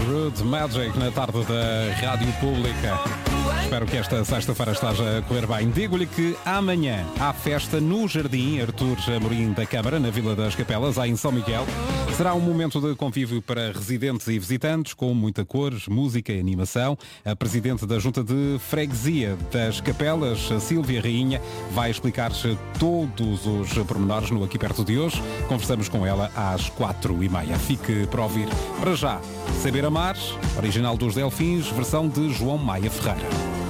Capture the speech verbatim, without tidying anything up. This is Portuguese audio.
Rude Magic na tarde da Rádio Pública. Espero que esta sexta-feira esteja a correr bem. Digo-lhe que amanhã há festa no Jardim Artur Amorim da Câmara, na Vila das Capelas, em São Miguel. Será um momento de convívio para residentes e visitantes, com muita cor, música e animação. A Presidente da Junta de Freguesia das Capelas, Sílvia Rainha, vai explicar todos os pormenores no Aqui Perto de hoje. Conversamos com ela às quatro e meia. Fique para ouvir. Para já, Saber Amar, original dos Delfins, versão de João Maia Ferreira.